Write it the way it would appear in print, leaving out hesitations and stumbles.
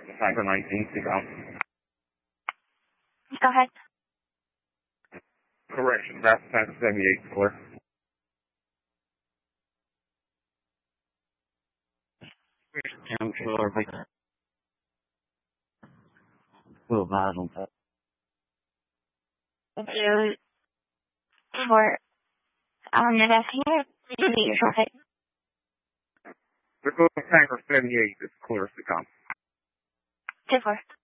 Tanker 19, to go. Go ahead. Correction, that's Tanker 78, clear. I'm sure we will advise on that. You were on the desk here. You short. The Tanker 78 is clear to come. 2-4.